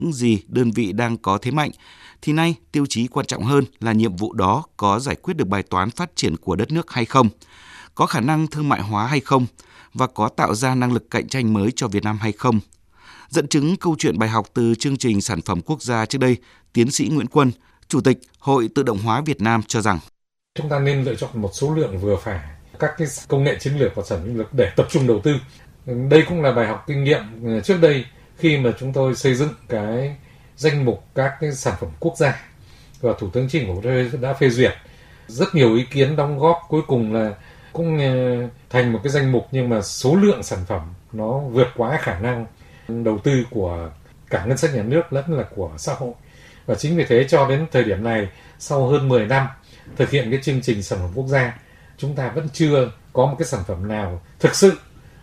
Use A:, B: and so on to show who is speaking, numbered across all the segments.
A: những gì đơn vị đang có thế mạnh, thì nay tiêu chí quan trọng hơn là nhiệm vụ đó có giải quyết được bài toán phát triển của đất nước hay không, có khả năng thương mại hóa hay không và có tạo ra năng lực cạnh tranh mới cho Việt Nam hay không. Dẫn chứng câu chuyện bài học từ chương trình sản phẩm quốc gia trước đây, tiến sĩ Nguyễn Quân, Chủ tịch Hội Tự động hóa Việt Nam cho rằng
B: chúng ta nên lựa chọn một số lượng vừa phải các cái công nghệ chiến lược và sản phẩm chiến lược để tập trung đầu tư. Đây cũng là bài học kinh nghiệm trước đây khi mà chúng tôi xây dựng cái danh mục các cái sản phẩm quốc gia và Thủ tướng Chính phủ đã phê duyệt. Rất nhiều ý kiến đóng góp, cuối cùng là cũng thành một cái danh mục, nhưng mà số lượng sản phẩm nó vượt quá khả năng đầu tư của cả ngân sách nhà nước lẫn là của xã hội. Và chính vì thế cho đến thời điểm này, sau hơn 10 năm thực hiện cái chương trình sản phẩm quốc gia, chúng ta vẫn chưa có một cái sản phẩm nào thực sự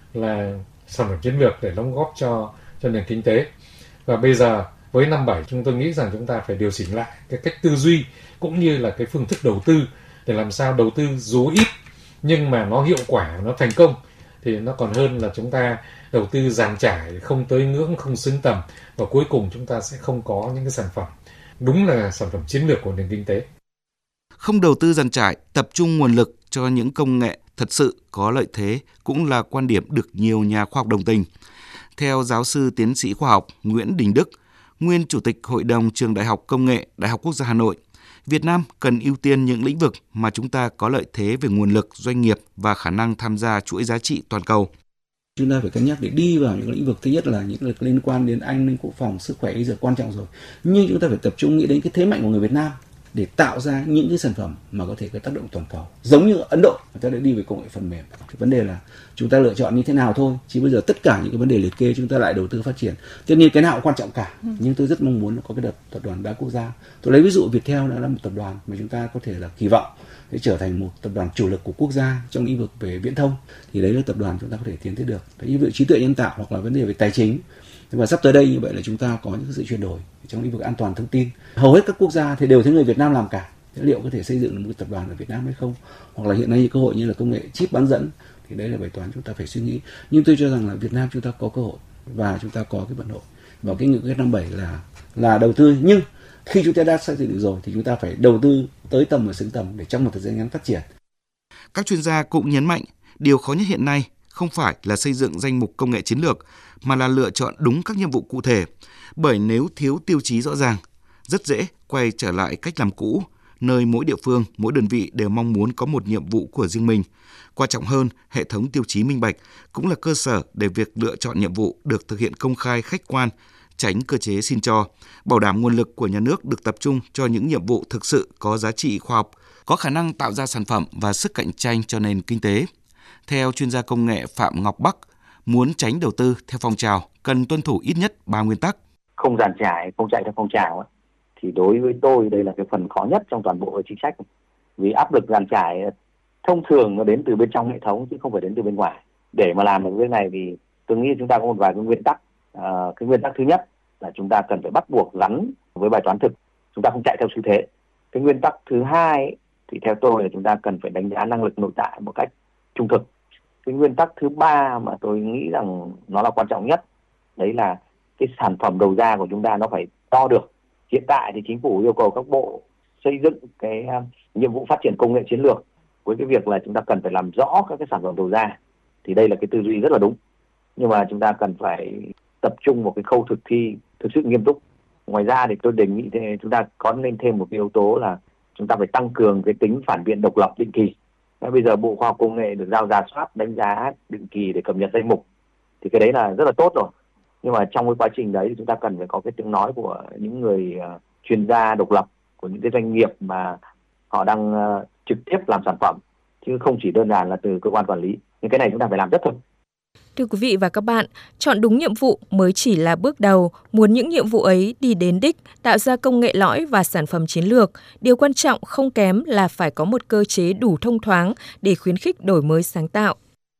B: là sản phẩm chiến lược để đóng góp cho nền kinh tế. Và bây giờ với năm 7, chúng tôi nghĩ rằng chúng ta phải điều chỉnh lại cái cách tư duy cũng như là cái phương thức đầu tư để làm sao đầu tư dù ít nhưng mà nó hiệu quả, nó thành công thì nó còn hơn là chúng ta đầu tư dàn trải, không tới ngưỡng, không xứng tầm và cuối cùng chúng ta sẽ không có những cái sản phẩm đúng là sản phẩm chiến lược của nền kinh tế.
A: Không đầu tư dàn trải, tập trung nguồn lực cho những công nghệ thật sự có lợi thế cũng là quan điểm được nhiều nhà khoa học đồng tình. Theo giáo sư tiến sĩ khoa học Nguyễn Đình Đức, nguyên Chủ tịch Hội đồng Trường Đại học Công nghệ Đại học Quốc gia Hà Nội, Việt Nam cần ưu tiên những lĩnh vực mà chúng ta có lợi thế về nguồn lực, doanh nghiệp và khả năng tham gia chuỗi giá trị toàn cầu.
C: Chúng ta phải cân nhắc để đi vào những lĩnh vực, thứ nhất là những lĩnh vực liên quan đến an ninh quốc phòng, sức khỏe, y dược quan trọng rồi. Nhưng chúng ta phải tập trung nghĩ đến cái thế mạnh của người Việt Nam để tạo ra những cái sản phẩm mà có thể có tác động toàn cầu. Giống như Ấn Độ, người ta đã đi về công nghệ phần mềm. Cái vấn đề là chúng ta lựa chọn như thế nào thôi. Chứ bây giờ tất cả những cái vấn đề liệt kê chúng ta lại đầu tư phát triển. Tất nhiên cái nào cũng quan trọng cả. Nhưng tôi rất mong muốn có cái tập đoàn đa quốc gia. Tôi lấy ví dụ Viettel đã là một tập đoàn mà chúng ta có thể là kỳ vọng để trở thành một tập đoàn chủ lực của quốc gia trong lĩnh vực về viễn thông. Thì đấy là tập đoàn chúng ta có thể tiến tới được. Ví dụ trí tuệ nhân tạo hoặc là vấn đề về tài chính. Và sắp tới đây như vậy là chúng ta có những sự chuyển đổi trong lĩnh vực an toàn thông tin. Hầu hết các quốc gia thì đều thấy người Việt Nam làm cả. Thế liệu có thể xây dựng được một tập đoàn ở Việt Nam hay không? Hoặc là hiện nay cơ hội như là công nghệ chip bán dẫn, thì đấy là bài toán chúng ta phải suy nghĩ. Nhưng tôi cho rằng là Việt Nam chúng ta có cơ hội và chúng ta có cái vận hội. Và cái nghị quyết 57 là đầu tư, nhưng khi chúng ta đã xây dựng được rồi thì chúng ta phải đầu tư tới tầm và xứng tầm để trong một thời gian ngắn phát triển.
A: Các chuyên gia cũng nhấn mạnh, điều khó nhất hiện nay không phải là xây dựng danh mục công nghệ chiến lược, mà là lựa chọn đúng các nhiệm vụ cụ thể. Bởi nếu thiếu tiêu chí rõ ràng, rất dễ quay trở lại cách làm cũ, nơi mỗi địa phương, mỗi đơn vị đều mong muốn có một nhiệm vụ của riêng mình. Quan trọng hơn, hệ thống tiêu chí minh bạch cũng là cơ sở để việc lựa chọn nhiệm vụ được thực hiện công khai, khách quan, tránh cơ chế xin cho, bảo đảm nguồn lực của nhà nước được tập trung cho những nhiệm vụ thực sự có giá trị khoa học, có khả năng tạo ra sản phẩm và sức cạnh tranh cho nền kinh tế. Theo chuyên gia công nghệ Phạm Ngọc Bắc, muốn tránh đầu tư theo phong trào, cần tuân thủ ít nhất 3 nguyên tắc.
D: Không dàn trải, không chạy theo phong trào thì đối với tôi đây là cái phần khó nhất trong toàn bộ chính sách. Vì áp lực dàn trải thông thường nó đến từ bên trong hệ thống chứ không phải đến từ bên ngoài. Để mà làm được cái này thì tôi nghĩ chúng ta có một vài cái nguyên tắc. Cái nguyên tắc thứ nhất là chúng ta cần phải bắt buộc gắn với bài toán thực, chúng ta không chạy theo xu thế. Cái nguyên tắc thứ hai thì theo tôi là chúng ta cần phải đánh giá năng lực nội tại một cách trung thực. Cái nguyên tắc thứ ba mà tôi nghĩ rằng nó là quan trọng nhất, đấy là cái sản phẩm đầu ra của chúng ta nó phải đo được. Hiện tại thì chính phủ yêu cầu các bộ xây dựng cái nhiệm vụ phát triển công nghệ chiến lược với cái việc là chúng ta cần phải làm rõ các cái sản phẩm đầu ra. Thì đây là cái tư duy rất là đúng. Nhưng mà chúng ta cần phải tập trung một cái khâu thực thi thực sự nghiêm túc. Ngoài ra thì tôi đề nghị chúng ta có nên thêm một cái yếu tố là chúng ta phải tăng cường cái tính phản biện độc lập định kỳ. Bây giờ Bộ Khoa học Công nghệ được giao rà soát, đánh giá định kỳ để cập nhật danh mục. Thì cái đấy là rất là tốt rồi. Nhưng mà trong cái quá trình đấy chúng ta cần phải có cái tiếng nói của những người chuyên gia độc lập, của những cái doanh nghiệp mà họ đang trực tiếp làm sản phẩm, chứ không chỉ đơn giản là từ cơ quan quản lý. Nhưng cái này chúng ta phải làm rất thực.
E: Thưa quý vị và các bạn, chọn đúng nhiệm vụ mới chỉ là bước đầu. Muốn những nhiệm vụ ấy đi đến đích, tạo ra công nghệ lõi và sản phẩm chiến lược, điều quan trọng không kém là phải có một cơ chế đủ thông thoáng để khuyến khích đổi mới sáng tạo.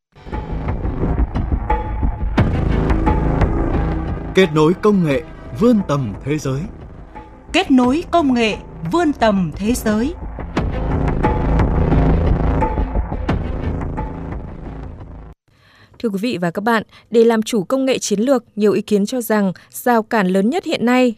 F: Kết nối công nghệ vươn tầm thế giới.
G: Kết nối công nghệ vươn tầm thế giới.
E: Thưa quý vị và các bạn, để làm chủ công nghệ chiến lược, nhiều ý kiến cho rằng rào cản lớn nhất hiện nay